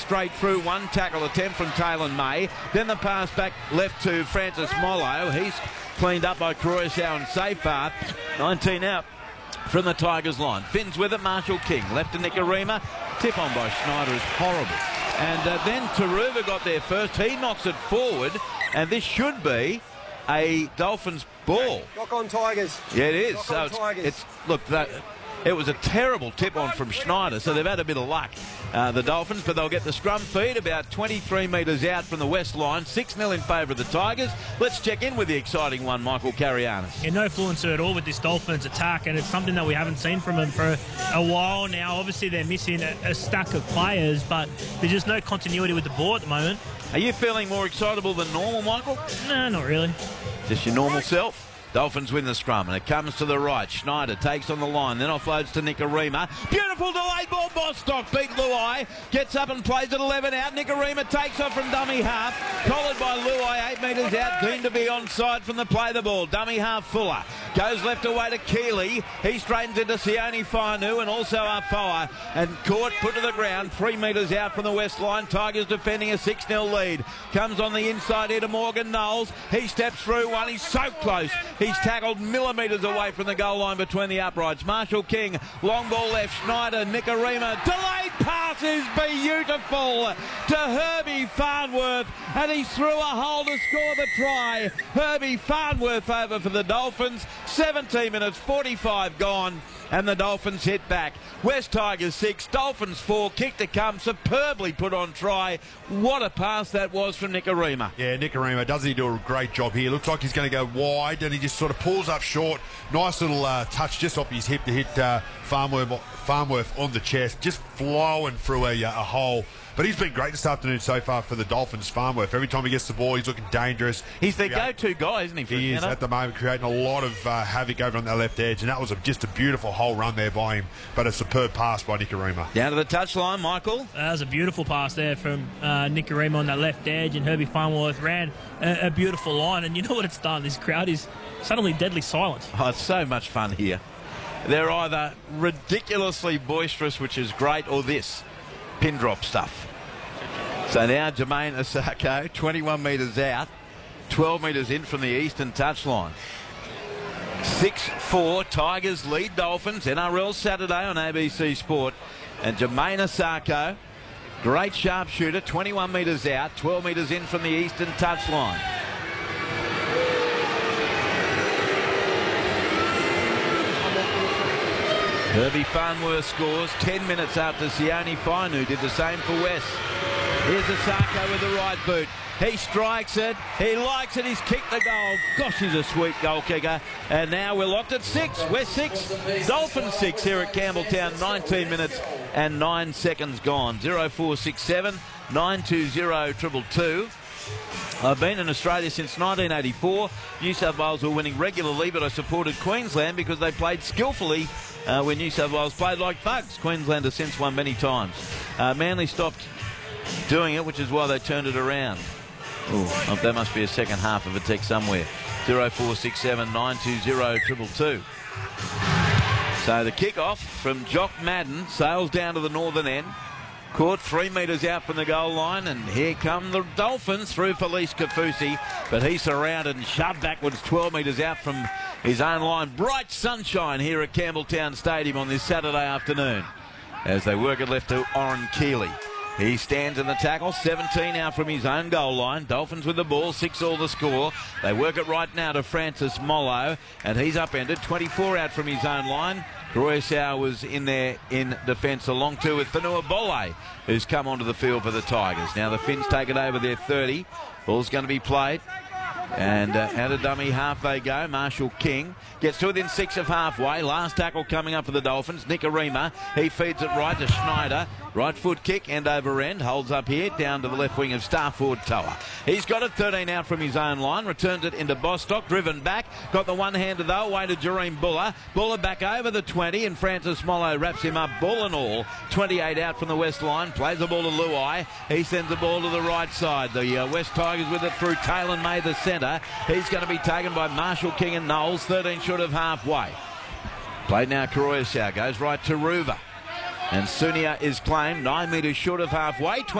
straight through. One tackle attempt from Taylor May. Then the pass back left to Francis Mollo. He's cleaned up by Croissau and Safepath. 19 out from the Tigers line. Finns with it, Marshall King. Left to Nikorima. Tip on by Schneider is horrible. And then Taruva got there first. He knocks it forward. And this should be a Dolphins ball. Knock on Tigers. Yeah, it is. Knock so on Tigers. It was a terrible tip-on from Schneider, so they've had a bit of luck, the Dolphins, but they'll get the scrum feed about 23 metres out from the west line. 6-0 in favour of the Tigers. Let's check in with the exciting one, Michael Carianis. Yeah, no fluency at all with this Dolphins attack, and it's something that we haven't seen from them for a while now. Obviously, they're missing a stack of players, but there's just no continuity with the ball at the moment. Are you feeling more excitable than normal, Michael? No, not really. Just your normal self? Dolphins win the scrum, and it comes to the right. Schneider takes on the line, then offloads to Nikorima. Beautiful delayed ball. Bostock beat Luai. Gets up and plays at 11 out. Nikorima takes off from dummy half. Collared by Luai, 8 metres out. Deemed to be onside from the play the ball. Dummy half Fuller. Goes left away to Keeley. He straightens into Sione Fainu and also Afoa. And caught, put to the ground, 3 metres out from the west line. Tigers defending a 6-0 lead. Comes on the inside here to Morgan Knowles. He steps through one. He's so close. He's tackled millimetres away from the goal line between the uprights. Marshall King, long ball left. Schneider, Nikorima. Delayed pass is beautiful to Herbie Farnworth. And he's through a hole to score the try. Herbie Farnworth over for the Dolphins. 17 minutes, 45 gone. And the Dolphins hit back. West Tigers 6, Dolphins 4. Kick to come, superbly put on try. What a pass that was from Nikorima. Yeah, Nikorima, doesn't he do a great job here? Looks like he's going to go wide, and he just sort of pulls up short. Nice little touch just off his hip to hit Farnworth on the chest, just flowing through a hole. But he's been great this afternoon so far for the Dolphins, Farnworth. Every time he gets the ball, he's looking dangerous. He's their go-to guy, isn't he? He is at the moment, creating a lot of havoc over on the left edge, and that was just a beautiful whole run there by him, but a superb pass by Nikorima. Down to the touchline, Michael. That was a beautiful pass there from Nikorima on that left edge, and Herbie Farnworth ran a beautiful line. And you know what it's done? This crowd is suddenly deadly silent. Oh, it's so much fun here. They're either ridiculously boisterous, which is great, or this pin drop stuff. So now Jermaine Asako, 21 metres out, 12 metres in from the eastern touchline. 6-4, Tigers lead Dolphins. NRL Saturday on ABC Sport. And Jermaine Asako, great sharpshooter, 21 metres out, 12 metres in from the eastern touchline. Herbie Farnworth scores 10 minutes after Sione Fainu did the same for West. Here's Asako with the right boot. He strikes it. He likes it. He's kicked the goal. Gosh, he's a sweet goal kicker. And now we're locked at 6. West 6, Dolphins 6 here at Campbelltown. 19 minutes and 9 seconds gone. 0467 920 222. I've been in Australia since 1984. New South Wales were winning regularly, but I supported Queensland because they played skillfully when New South Wales played like thugs. Queensland has since won many times. Manly stopped doing it, which is why they turned it around. Oh, there must be a second half of a text somewhere. 0467 920 222. So the kick-off from Jock Madden sails down to the northern end. Caught 3 metres out from the goal line, and here come the Dolphins through Felice Kafusi, but he's surrounded and shoved backwards 12 metres out from his own line. Bright sunshine here at Campbelltown Stadium on this Saturday afternoon as they work it left to Oren Keeley. He stands in the tackle, 17 now from his own goal line. Dolphins with the ball, 6-all the score. They work it right now to Francis Mollo, and he's upended, 24 out from his own line. Croissau was in there in defence along too with Fanua Bole, who's come onto the field for the Tigers. Now the Finns take it over their 30. Ball's going to be played. And out of dummy half they go. Marshall King gets to within 6 of halfway. Last tackle coming up for the Dolphins. Nikorima, he feeds it right to Schneider. Right foot kick, end over end. Holds up here, down to the left wing of Starford Toa. He's got it 13 out from his own line. Returns it into Bostock, driven back. Got the one-hander though, away to Jareem Buller. Buller back over the 20, and Francis Mollo wraps him up, ball and all. 28 out from the west line. Plays the ball to Luai. He sends the ball to the right side. The West Tigers with it through Taylor May, the centre. He's going to be taken by Marshall King and Knowles, 13 short of halfway. Played now, Croissau goes right to Ruva. And Sunia is claimed 9 metres short of halfway.